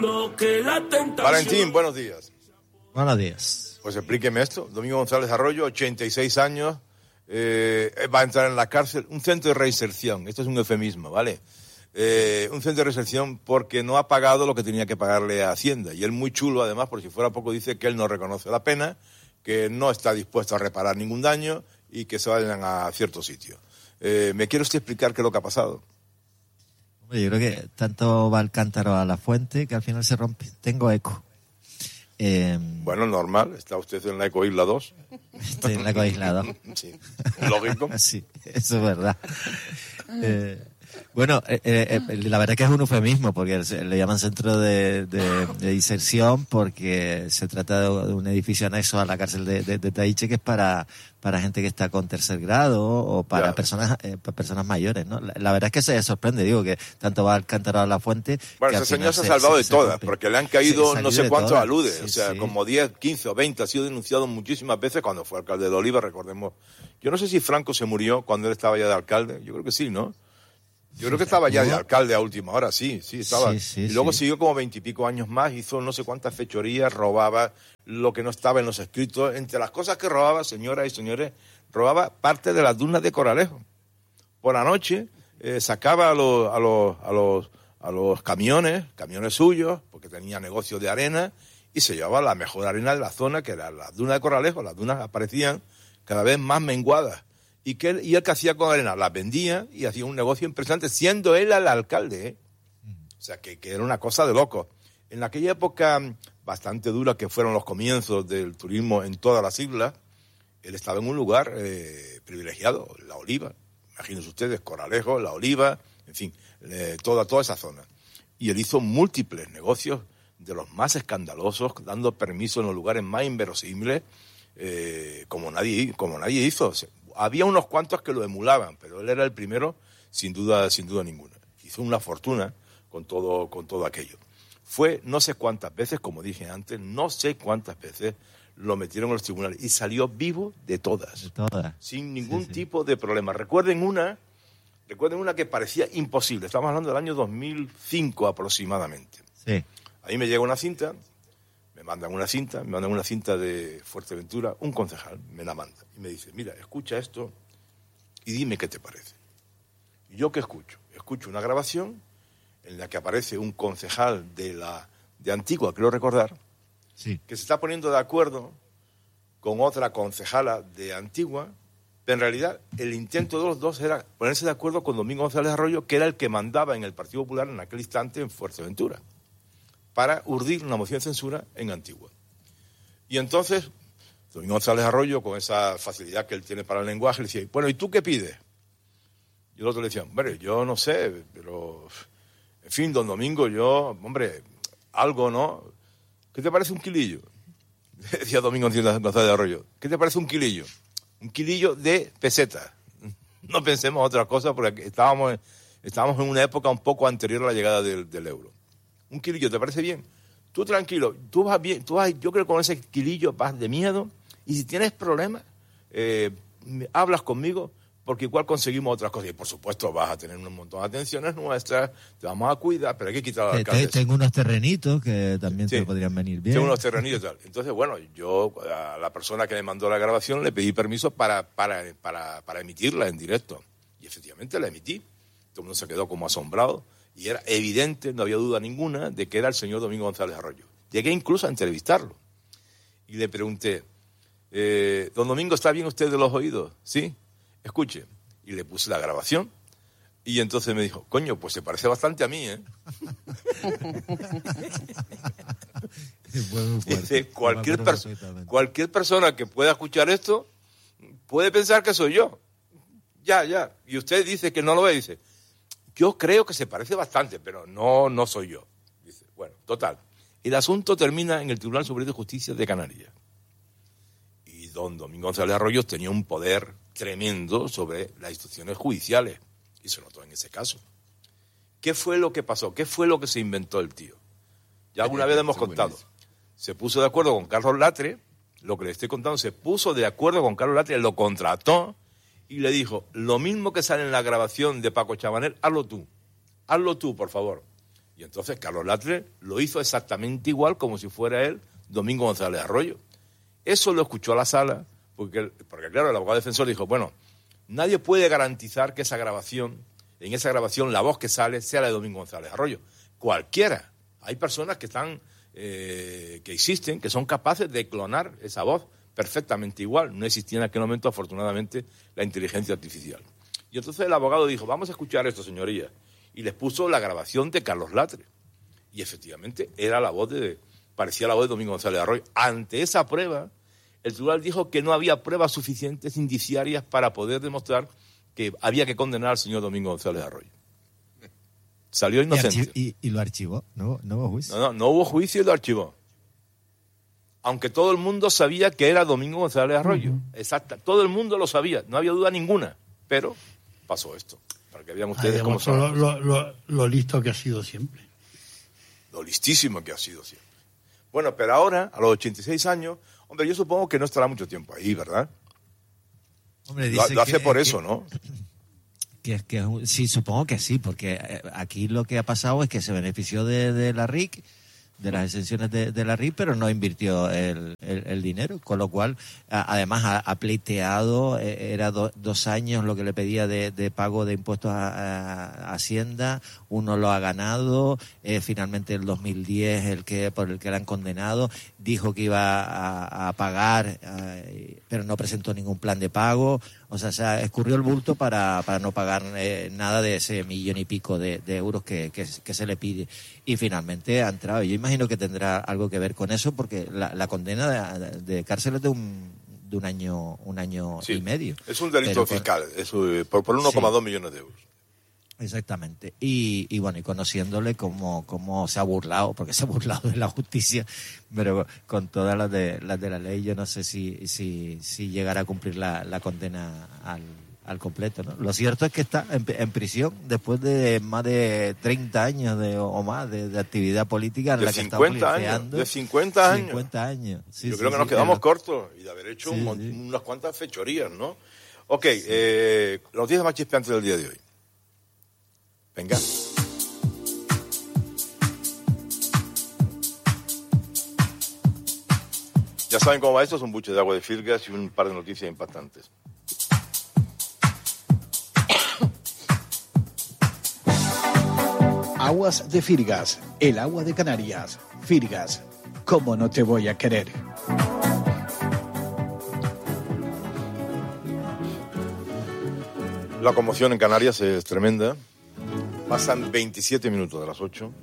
Valentín, buenos días. Buenos días. Pues explíqueme esto. Domingo González Arroyo, 86 años, va a entrar en la cárcel. Un centro de reinserción, esto es un eufemismo, ¿vale? Un centro de reinserción porque no ha pagado lo que tenía que pagarle a Hacienda. Y él muy chulo, además, por si fuera poco, dice que él no reconoce la pena, que no está dispuesto a reparar ningún daño y que se vayan a cierto sitio. ¿Me quiere usted explicar qué es lo que ha pasado? Yo creo que tanto va el cántaro a la fuente que al final se rompe. Tengo eco. Bueno, normal. ¿Está usted en la Ecoisla 2? Estoy en la Ecoisla 2. Sí, lógico. Sí, eso es verdad. Bueno, la verdad es que es un eufemismo porque le llaman centro de inserción porque se trata de un edificio anexo a la cárcel de Taiche que es para gente que está con tercer grado o para personas mayores, ¿no? La verdad es que se sorprende, digo, que tanto va al cántaro a la fuente. Bueno, ese señor se ha salvado de todas, porque le han caído no sé cuántos aludes, o sea, como 10, 15 o 20, ha sido denunciado muchísimas veces cuando fue alcalde de Oliva, recordemos. Yo no sé si Franco se murió cuando él estaba ya de alcalde, yo creo que sí, ¿no? Yo creo que estaba ya de alcalde a última hora, sí, estaba. Y luego siguió como 20 y pico años más, hizo no sé cuántas fechorías, robaba lo que no estaba en los escritos. Entre las cosas que robaba, señoras y señores, robaba parte de las dunas de Coralejo. Por la noche sacaba a los camiones suyos, porque tenía negocio de arena, y se llevaba la mejor arena de la zona, que era las dunas de Coralejo. Las dunas aparecían cada vez más menguadas. ¿Y él qué hacía con arena? Las vendía y hacía un negocio impresionante, siendo él el alcalde, ¿eh? O sea, que era una cosa de loco. En aquella época bastante dura, que fueron los comienzos del turismo en todas las islas, él estaba en un lugar privilegiado, La Oliva. Imagínense ustedes, Coralejo, La Oliva, en fin, toda esa zona. Y él hizo múltiples negocios de los más escandalosos, dando permiso en los lugares más inverosímiles, como nadie hizo. Había unos cuantos que lo emulaban, pero él era el primero, sin duda ninguna. Hizo una fortuna con todo aquello. Fue no sé cuántas veces, como dije antes, lo metieron en los tribunales y salió vivo de todas. Sin ningún tipo de problema. Recuerden una que parecía imposible. Estamos hablando del año 2005 aproximadamente. Sí. Ahí me llega una cinta. Me mandan una cinta de Fuerteventura, un concejal me la manda y me dice, mira, escucha esto y dime qué te parece. ¿Y yo qué escucho? Escucho una grabación en la que aparece un concejal de Antigua, creo recordar, sí, que se está poniendo de acuerdo con otra concejala de Antigua, pero en realidad el intento de los dos era ponerse de acuerdo con Domingo González Arroyo, que era el que mandaba en el Partido Popular en aquel instante en Fuerteventura, para urdir una moción de censura en Antigua. Y entonces, Domingo González Arroyo, con esa facilidad que él tiene para el lenguaje, le decía, bueno, ¿y tú qué pides? Y el otro le decía, hombre, yo no sé, pero, en fin, don Domingo, hombre, algo, ¿no? ¿Qué te parece un kilillo? Decía Domingo González Arroyo, ¿qué te parece un kilillo? Un kilillo de pesetas. No pensemos otra cosa, porque estábamos en una época un poco anterior a la llegada del euro. Un kilillo, ¿te parece bien? Tú tranquilo, tú vas bien, yo creo que con ese kilillo vas de miedo, y si tienes problemas, hablas conmigo, porque igual conseguimos otras cosas. Y por supuesto vas a tener un montón de atenciones nuestras, te vamos a cuidar, pero hay que quitar al alcalde. Tengo unos terrenitos que también te podrían venir bien. Tengo unos terrenitos y tal. Entonces, bueno, yo a la persona que me mandó la grabación le pedí permiso para emitirla en directo. Y efectivamente la emití. Todo el mundo se quedó como asombrado. Y era evidente, no había duda ninguna, de que era el señor Domingo González Arroyo. Llegué incluso a entrevistarlo. Y le pregunté, don Domingo, ¿está bien usted de los oídos? Sí, escuche. Y le puse la grabación. Y entonces me dijo, coño, pues se parece bastante a mí, ¿eh? Dice, cualquier persona que pueda escuchar esto puede pensar que soy yo. Ya. Y usted dice que no lo ve, dice, yo creo que se parece bastante, pero no soy yo. Dice, bueno, total. El asunto termina en el Tribunal Superior de Justicia de Canarias. Y don Domingo González Arroyo tenía un poder tremendo sobre las instituciones judiciales. Y se notó en ese caso. ¿Qué fue lo que pasó? ¿Qué fue lo que se inventó el tío? Ya alguna vez hemos contado. Se puso de acuerdo con Carlos Latre, lo que le estoy contando, se puso de acuerdo con Carlos Latre, lo contrató y le dijo, lo mismo que sale en la grabación de Paco Chabanel, hazlo tú, por favor. Y entonces Carlos Latre lo hizo exactamente igual como si fuera él Domingo González Arroyo. Eso lo escuchó a la sala, porque claro, el abogado defensor dijo, bueno, nadie puede garantizar que en esa grabación la voz que sale sea la de Domingo González Arroyo. Cualquiera. Hay personas que que existen, que son capaces de clonar esa voz perfectamente igual. No existía en aquel momento, afortunadamente, la inteligencia artificial. Y entonces el abogado dijo, vamos a escuchar esto, señoría. Y les puso la grabación de Carlos Latre. Y efectivamente parecía la voz de Domingo González Arroyo. Ante esa prueba, el tribunal dijo que no había pruebas suficientes indiciarias para poder demostrar que había que condenar al señor Domingo González Arroyo. Salió inocente. ¿Y lo archivó? ¿No hubo juicio? No hubo juicio y lo archivó. Aunque todo el mundo sabía que era Domingo González Arroyo. Exacto. Todo el mundo lo sabía. No había duda ninguna. Pero pasó esto. Para que vean ustedes cómo son. Lo listo que ha sido siempre. Lo listísimo que ha sido siempre. Bueno, pero ahora, a los 86 años, hombre, yo supongo que no estará mucho tiempo ahí, ¿verdad? Hombre, lo hace por eso, ¿no? Sí, supongo que sí, porque aquí lo que ha pasado es que se benefició de la RIC, de las exenciones de la RIC, pero no invirtió el dinero, con lo cual, además, ha pleiteado, era 2 años lo que le pedía de pago de impuestos a Hacienda, uno lo ha ganado, finalmente el 2010 por el que le han condenado, dijo que iba a pagar, pero no presentó ningún plan de pago. O sea, se escurrió el bulto para no pagar nada de ese 1,5 millones de euros que se le pide. Y finalmente ha entrado. Yo imagino que tendrá algo que ver con eso, porque la condena de cárcel es de un año sí, y medio. Es un delito fiscal, por 1,2 millones de euros. Exactamente. Y bueno, y conociéndole cómo se ha burlado, porque se ha burlado de la justicia, pero con todas las de la ley, yo no sé si llegará a cumplir la condena al completo, ¿no? Lo cierto es que está en prisión después de más de 30 años o más de actividad política en la que está policiando. De 50 años. 50 años. Sí, yo creo que nos quedamos cortos y de haber hecho unas cuantas fechorías, ¿no? Ok, noticias más chispeantes del día de hoy. Venga. Ya saben cómo va esto, es un buche de agua de Filgas y un par de noticias impactantes. Aguas de Firgas, el agua de Canarias. Firgas, ¿cómo no te voy a querer? La conmoción en Canarias es tremenda. Pasan 27 minutos de las 8.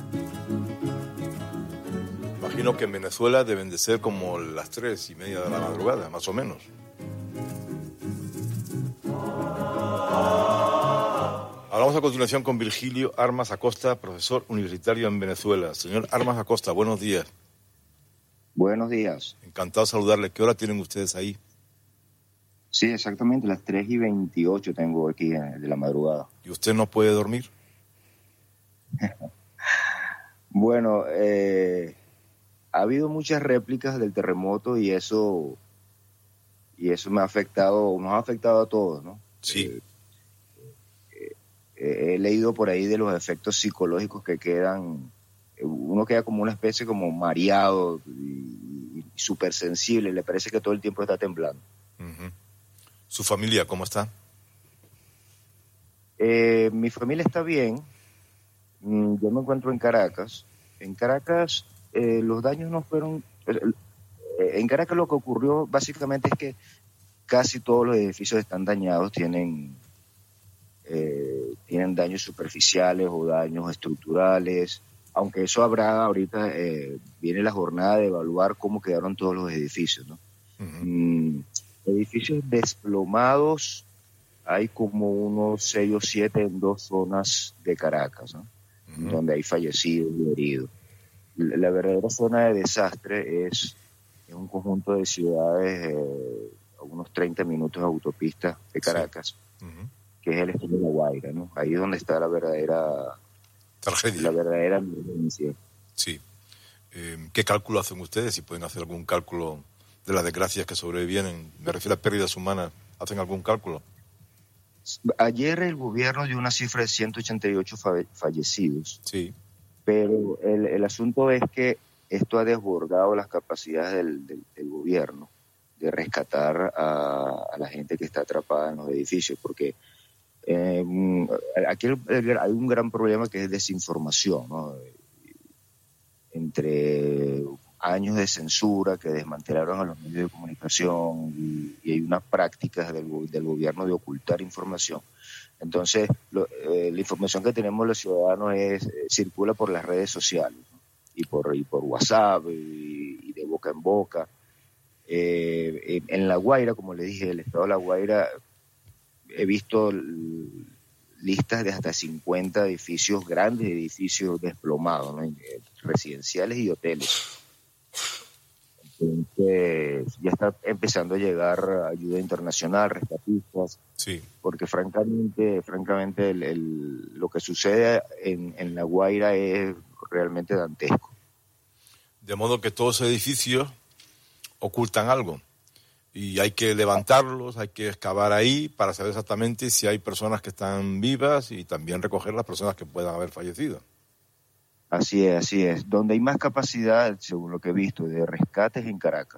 Imagino que en Venezuela deben de ser como las 3:30 de la madrugada, más o menos. Hablamos a continuación con Virgilio Armas Acosta, profesor universitario en Venezuela. Señor Armas Acosta, buenos días. Buenos días. Encantado de saludarle. ¿Qué hora tienen ustedes ahí? Sí, exactamente, las 3:28 tengo aquí de la madrugada. ¿Y usted no puede dormir? Bueno, ha habido muchas réplicas del terremoto y eso nos ha afectado a todos, ¿no? Sí. He leído por ahí de los efectos psicológicos que quedan. Uno queda como una especie como mareado y súper sensible, le parece que todo el tiempo está temblando. Uh-huh. ¿Su familia cómo está? Mi familia está bien. Yo me encuentro en Caracas. En Caracas los daños no fueron... En Caracas lo que ocurrió básicamente es que casi todos los edificios están dañados, tienen daños superficiales o daños estructurales, aunque eso habrá ahorita, viene la jornada de evaluar cómo quedaron todos los edificios, ¿no? Uh-huh. Edificios desplomados hay como unos 6 o 7 en 2 zonas de Caracas, ¿no? Uh-huh. Donde hay fallecidos y heridos. La verdadera zona de desastre es un conjunto de ciudades a unos 30 minutos de autopista de Caracas, sí. Uh-huh. Que es el estado de La Guaira, ¿no? Ahí es donde está la verdadera tragedia, la verdadera emergencia. Sí. ¿Qué cálculo hacen ustedes? Si pueden hacer algún cálculo de las desgracias que sobrevienen, me refiero a pérdidas humanas, ¿hacen algún cálculo? Ayer el gobierno dio una cifra de 188 fallecidos. Sí. Pero el asunto es que esto ha desbordado las capacidades del gobierno de rescatar a la gente que está atrapada en los edificios, porque aquí hay un gran problema que es desinformación, ¿no? Entre años de censura que desmantelaron a los medios de comunicación y hay unas prácticas del gobierno de ocultar información. Entonces, la información que tenemos los ciudadanos circula por las redes sociales, ¿no? y por WhatsApp y de boca en boca. En La Guaira, como le dije, el estado de La Guaira, he visto listas de hasta 50 edificios, grandes edificios desplomados, ¿no? Residenciales y hoteles. Entonces, ya está empezando a llegar ayuda internacional, rescatistas, sí. Porque francamente lo que sucede en La Guaira es realmente dantesco. De modo que todos los edificios ocultan algo y hay que levantarlos, hay que excavar ahí para saber exactamente si hay personas que están vivas y también recoger las personas que puedan haber fallecido. Así es. Donde hay más capacidad, según lo que he visto, de rescates en Caracas.